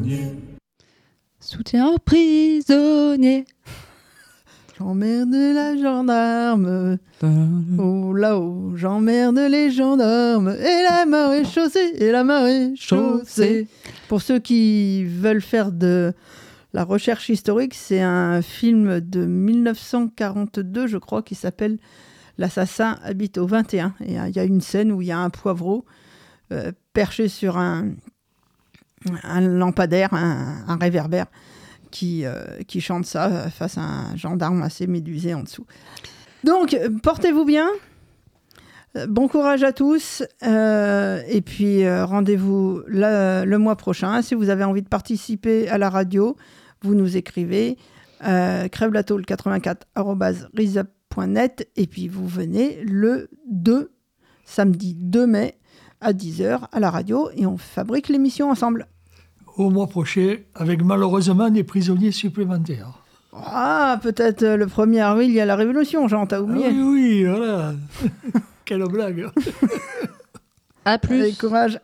Soutien aux prisonniers. J'emmerde la gendarme. Oh là-haut, j'emmerde les gendarmes. Et la marée chaussée, et la marée chaussée. Pour ceux qui veulent faire de la recherche historique, c'est un film de 1942, je crois, qui s'appelle L'assassin habite au 21. Et il y a une scène où il y a un poivreau perché sur un lampadaire, un réverbère, qui chante ça face à un gendarme assez médusé en dessous. Donc, portez-vous bien. Bon courage à tous. Et puis, rendez-vous le mois prochain. Si vous avez envie de participer à la radio, vous nous écrivez crèvelatôle84@riseup.net et puis vous venez le samedi 2 mai à 10h à la radio et on fabrique l'émission ensemble. Au mois prochain, avec malheureusement des prisonniers supplémentaires. Ah, peut-être le 1er avril, il y a la Révolution, Jean, t'as oublié. Oui, voilà. Quelle blague. À plus. Allez, courage.